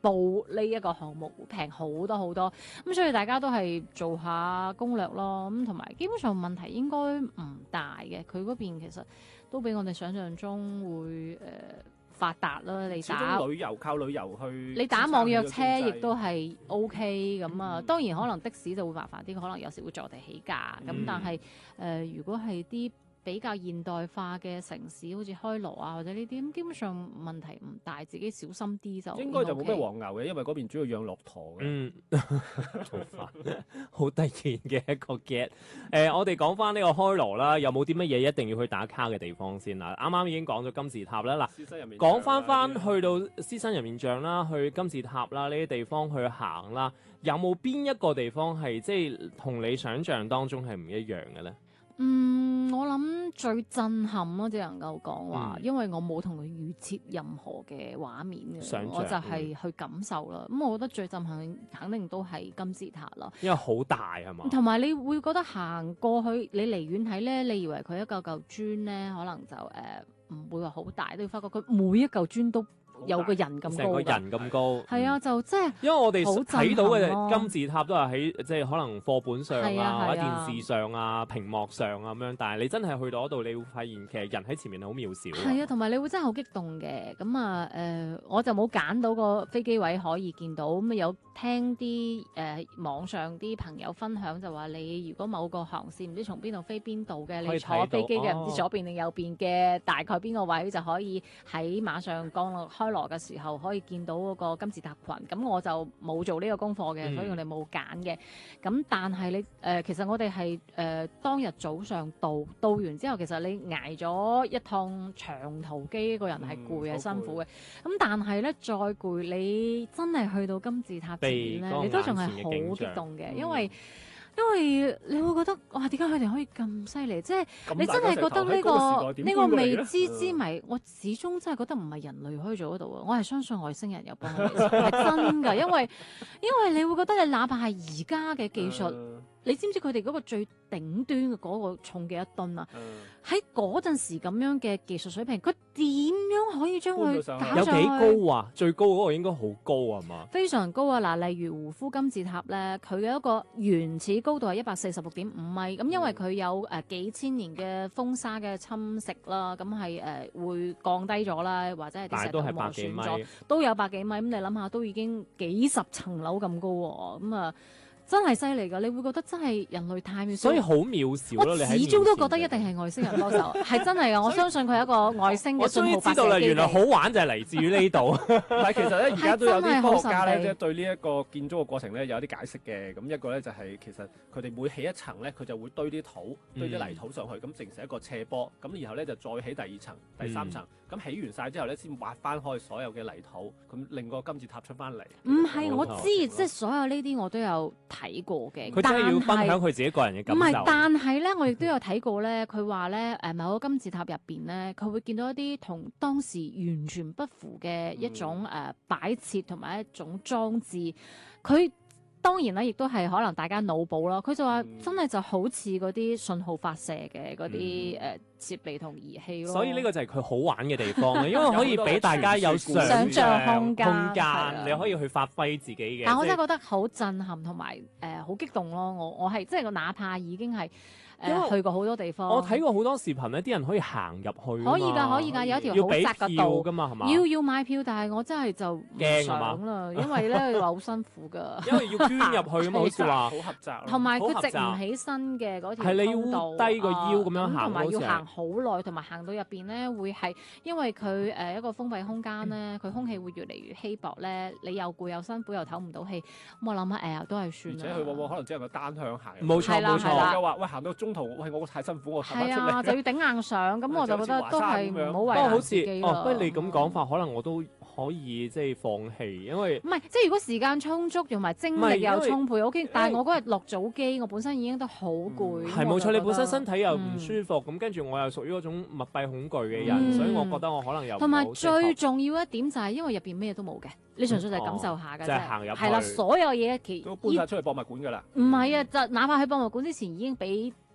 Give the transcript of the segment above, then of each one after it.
報呢一個項目平好多好多，咁所以大家都係做下攻略咯，咁同埋基本上問題應該唔大嘅，佢嗰邊其實都比我哋想象中會發達啦。你打旅遊靠旅遊去， 你打網約車亦都係 OK 咁啊。當然可能的士就會麻煩啲，可能有時會坐地起價咁，但係如果係啲比較現代化嘅城市，好似開羅啊或者呢啲咁，基本上問題唔大，自己小心啲就應該就冇咩黃牛嘅，因為嗰邊主要養駱駝嘅。 做法好突然嘅一個 get。我哋講翻呢個開羅啦，有冇啲乜嘢一定要去打卡嘅地方先啦？啱啱已經講咗金字塔啦，嗱，講翻去到獅身人面像啦，去金字塔啦呢啲地方去行啦，有冇邊一個地方係即係同你想象當中係唔一樣嘅咧？ 我諗最震撼咯，只能夠講話，因為我冇同佢預設任何嘅畫面嘅，我就係去感受啦。咁我覺得最震撼肯定都係金字塔啦， 因為好大係嘛， 同埋你會覺得行過去，你離遠睇咧，你以為佢一嚿嚿磚咧，可能就唔會話好大，都要發覺佢每一嚿磚都有個人咁高， 成個人咁高， 係啊，就即係因為我哋睇到嘅金字塔都係喺即係可能課本上啊，或者電視上啊、屏幕上啊咁樣，但係你真係去到嗰度，你會發現其實人喺前面好渺小。 係啊，同埋你會真係好激動嘅。咁啊我就冇揀到個飛機位可以見到，咁有聽啲網上啲朋友分享就話，你如果某個航線唔知從邊度飛邊度嘅，你坐飛機嘅唔知左邊定右邊嘅，大概邊個位就可以喺馬上降落開羅嘅時候可以見到嗰個金字塔群。咁我就冇做呢個功課嘅，所以我哋冇揀嘅。咁但係你其實我哋係當日早上到完之後，其實你捱咗一趟長途機，個人係攰係辛苦嘅。咁但係咧再攰，你真係去到金字塔前面咧，你都仲係好激動嘅，因為你會覺得哇，點解佢哋可以咁犀利？即係你真係覺得呢個未知之謎，我始終真係覺得唔係人類可以做得到啊！我係相信外星人有幫我哋，係真㗎，因為你會覺得你哪怕係而家嘅技術，你知唔知佢哋嗰個最頂端嘅嗰個重幾多噸啊？喺嗰陣時咁樣嘅技術水平，佢點樣可以將佢搞上去？ 有幾高啊？最高嗰個應該好高啊嘛？ 非常高啊！嗱，例如胡夫金字塔咧，佢嘅一個原始高度係146.5米，咁因為佢有幾千年嘅風沙嘅侵蝕啦，咁係會降低咗啦，或者係啲石頭磨損咗，都有百幾米。咁你諗下，都已經幾十層樓咁高喎，咁啊！真係犀利㗎，你會覺得真係人類太渺小， 所以好渺小咯。 我始終都覺得一定係外星人幫手，係真係㗎。我相信佢係一個外星嘅信號發射機。我終於知道啦，原來好玩就係嚟自於呢度。 但係其實咧，而家都有啲科學家咧，即係對呢一個建築嘅過程咧有啲解釋嘅。咁一個咧就係其實佢哋每起一層咧，佢就會堆啲土、堆啲泥土上去，咁形成一個斜坡。咁然後咧就再起第二層、第三層。咁起完晒之後咧，先挖翻開所有嘅泥土，咁令個金字塔出翻嚟。 唔係，我知，即係所有呢啲我都有睇過嘅。 佢真係要分享佢自己個人嘅感受。 唔係，但係咧，我亦都有睇過咧。佢話咧，某個金字塔入邊咧，佢會見到一啲同當時完全不符嘅一種擺設同埋一種裝置。佢當然啦，亦都係可能大家腦補啦。佢就話真係就好似嗰啲信號發射嘅嗰啲設備同儀器咯。 所以呢個就係佢好玩嘅地方，因為可以俾大家有想像空間， 你可以去發揮自己嘅。 但我真係覺得好震撼同埋好激動咯！我係即係哪怕已經係去過好多地方。 我睇過好多視頻咧，啲人可以行入去。 可以㗎，有一條好窄嘅道㗎嘛，係嘛？ 要買票，但係我真係就唔想啦，因為咧話好辛苦㗎。 因為要捐入去啊嘛，好似話好狹窄， 同埋佢直唔起身嘅嗰條通道， 係你要低個腰咁樣行， 同埋要行好耐，同埋行到入邊咧會係因為佢一個封閉空間咧，佢空氣會越嚟越稀薄咧，你又攰又辛苦又唞唔到氣，咁我諗下都係算啦。 而且佢往往可能只能夠單向行。 冇錯冇錯。 又話喂行到中途，喂我太辛苦，我行係啊，就要頂硬上，咁我就覺得都係唔好為難自己咯。 不過你咁講法，可能我都可以即係放棄，因為唔係即係如果時間充足，同埋精力又充沛，OK。但係我嗰日落早機，我本身已經都好攰。 係冇錯，你本身身體又唔舒服，咁跟住我又屬於嗰種密閉恐懼嘅人，所以我覺得我可能又同埋最重要一點就係因為入邊咩都冇嘅，你純粹就係感受下㗎啫。 就係行入去。 係啦，所有嘢都搬晒出去博物館㗎啦。 唔係啊，就哪怕去博物館之前已經俾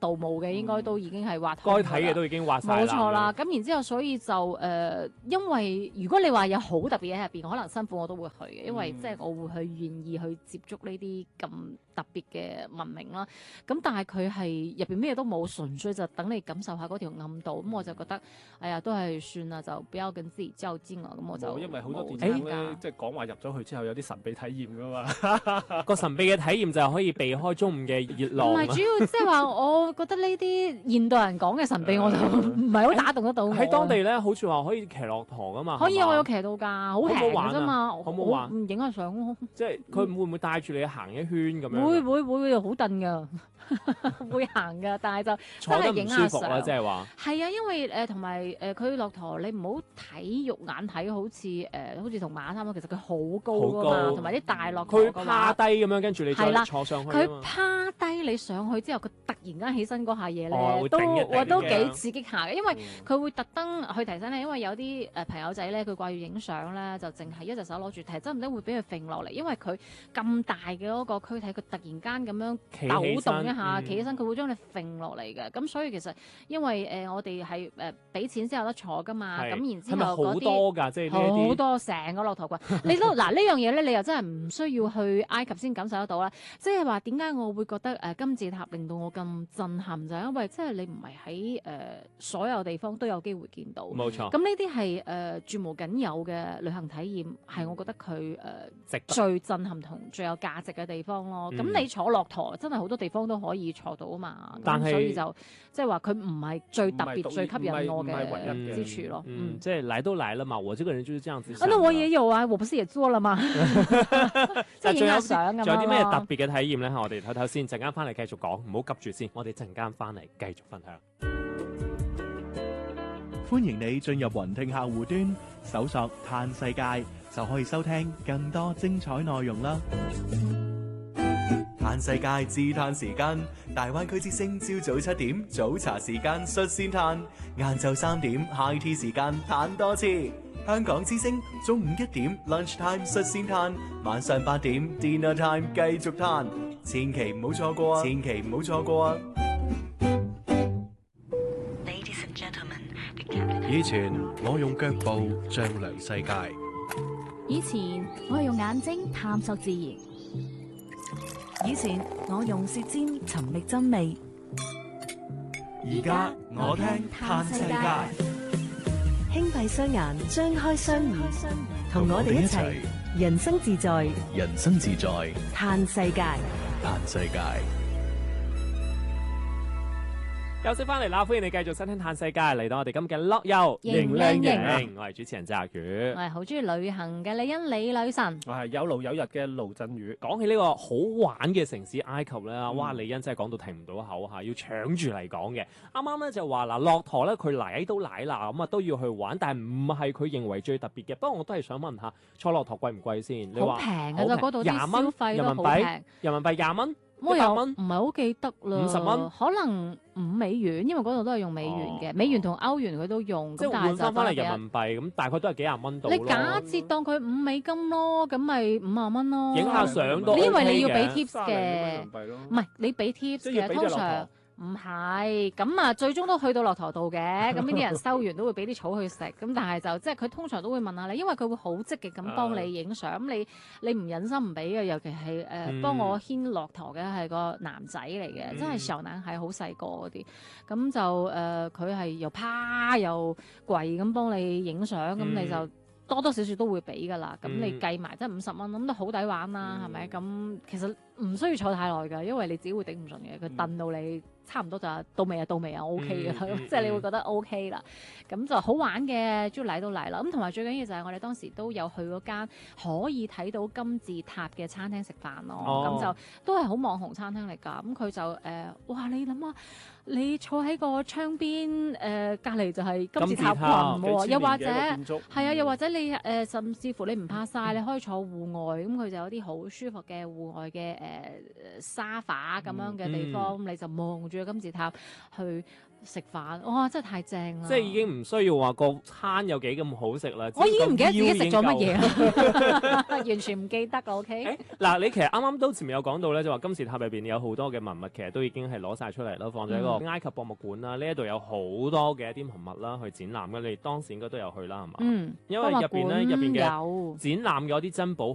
盜墓嘅，應該都已經係挖該睇嘅都已經挖晒冇錯啦。咁然之後，所以就因為如果你話有好特別嘢喺入邊，可能辛苦我都會去嘅，因為即係我會去願意去接觸呢啲咁特別嘅文明啦。咁但係佢係入邊咩都冇，純粹就等你感受下嗰條暗道。咁我就覺得，哎呀，都係算啦，就不要跟自己較真啦。咁我就因為好多電影咧，即係講話入咗去之後有啲神秘體驗噶嘛。 個神秘嘅體驗就係可以避開中午嘅熱浪。 唔係主要，即係話我覺得呢啲現代人講嘅神秘，我就唔係好打動得到我。 喺當地咧，好似話可以騎駱駝噶嘛。 可以，我有騎到㗎，好平㗎啫嘛。 好唔好玩？ 影下相咯。 即係佢會唔會帶住你行一圈咁樣？ 會好燉㗎。會行㗎，但係就坐得唔舒服啦，即係話。 係啊，因為同埋佢駱駝，你唔好睇肉眼睇，好似同馬差唔多，其實佢好高㗎嘛，同埋啲大駱駝。 佢趴低咁樣，跟住你再坐上去。 佢趴低你上去之後，佢突然間起身嗰下嘢咧，都幾刺激下嘅，因為佢會特登去提醒你，因為有啲朋友仔咧，佢掛住影相咧，就淨係一隻手攞住，提真唔得會俾佢揈落嚟，因為佢咁大嘅嗰個軀體，佢突然間咁樣抖動一下，企起身，佢會將你揈落嚟嘅。咁所以其實因為我哋係俾錢先有得坐噶嘛，咁然之後嗰啲好多㗎，即係好多成個駱駝群。你都嗱呢樣嘢咧，你又真係唔需要去埃及先感受得到啦。即係話點解我會覺得金字塔令到我咁震撼，就係因為即係你唔係喺所有地方都有機會見到。 冇錯。 咁呢啲係絕無僅有嘅旅行體驗，係我覺得佢最震撼同最有價值嘅地方咯。咁你坐駱駝真係好多地方都可以坐到啊嘛，但係所以就即係話佢唔係最特別、最吸引我嘅之處咯。 即係嚟都嚟啦嘛，我這個人就是這樣子。 那我也有啊，我不是也做了嗎？即係影下相咁樣咯。 仲有啲咩特別嘅體驗咧？我哋睇睇先，陣間翻嚟繼續講，唔好急住先。我哋陣間翻嚟繼續分享。 歡迎你進入雲聽客戶端，搜索「嘆世界」，就可以收聽更多精彩內容啦。嘆世界自嘆時間，大灣區之聲朝早7點早茶時間率先嘆，晏晝3點 high tea 時間嘆多次。香港之聲中午1點 lunch time 率先嘆，晚上8點 dinner time 繼續嘆，千祈唔好錯過啊！千祈唔好錯過啊！以前我用腳步丈量世界， 以前我係用眼睛探索自然，以前我用舌尖尋覓真味， 而家我聽嘆世界， 輕閉雙眼，張開雙耳，同我哋一齊人生自在， 人生自在， 嘆世界， 嘆世界。 休息翻嚟啦，歡迎你繼續收聽《嘆世界》，嚟到我哋今嘅樂遊型靚型，我係主持人澤宇， 我係好中意旅行嘅李欣李女神， 我係有勞有逸嘅盧振宇。 講起呢個好玩嘅城市埃及咧，哇！李欣真係講到停唔到口嚇，要搶住嚟講嘅。啱啱咧就話嗱，駱駝咧佢嚟都嚟啦，咁啊都要去玩，但係唔係佢認為最特別嘅。不過我都係想問下，坐駱駝貴唔貴先？你話好平㗎咋，嗰度啲消費都好平， 人民幣20蚊。 我又唔係好記得啦 ，50蚊， 可能5美元，因為嗰度都係用美元嘅，美元同歐元佢都用， 即係換翻嚟人民幣咁，大概都係幾廿蚊到。 你假設當佢5美金咯，咁咪50蚊咯。 影下相都 OK 嘅。 因為你要俾 tips 嘅，唔係你俾 tips 嘅，通常。唔係，咁啊最終都去到駱駝度嘅，咁呢啲人收完都會俾啲草去食，咁但係就即係佢通常都會問下你，因為佢會好積極咁幫你影相，咁你唔忍心唔俾嘅，尤其係幫我牽駱駝嘅係個男仔嚟嘅，真係小男孩好細個嗰啲，咁就佢係又趴又跪咁幫你影相，咁你就多多少少都會俾㗎啦，咁你計埋即係50蚊，咁都好抵玩啦，係咪？咁其實唔需要坐太耐㗎，因為你自己會頂唔順嘅，佢燉到你。差唔多就到尾啊 OK 嘅啦，即係你會覺得 OK 啦，咁就好玩嘅，終於嚟到嚟啦。咁同埋最緊要就係我哋當時都有去嗰間可以睇到金字塔嘅餐廳食飯咯，咁就都係好網紅餐廳嚟㗎。咁佢就哇！你諗下，你坐喺個窗邊隔離就係金字塔群喎，又或者係啊，又或者你甚至乎你唔怕曬，你可以坐戶外，咁佢就有啲好舒服嘅戶外嘅沙發咁樣嘅地方，你就望住個金字塔去食飯，哇！真係太正啦！ 即係已經唔需要話個餐有幾咁好食啦。 我已經唔記得自己食咗乜嘢啦， 完全唔記得啦。OK。 嗱，你其實啱啱都前面有講到咧，就話金字塔入邊有好多嘅文物，其實都已經係攞晒出嚟啦，放咗喺個埃及博物館啦。呢一度有好多嘅一啲文物啦，去展覽嘅。你當時應該都有去啦，係嘛？因為入邊嘅展覽嘅一啲珍寶。